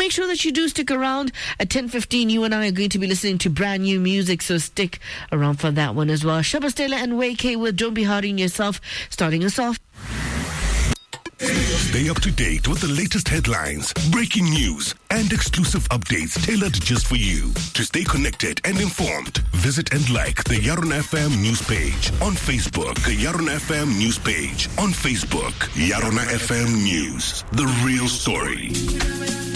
make sure that you do stick around. At 10:15, you and I are going to be listening to brand new music, so stick around for that one as well. Shabba Stella and Way K with Don't Be Hard on Yourself, starting us off. Stay up to date with the latest headlines, breaking news, and exclusive updates tailored just for you. To stay connected and informed, visit and like the Yaron FM news page on Facebook. The Yaron FM news page on Facebook. Yaron FM News, the real story.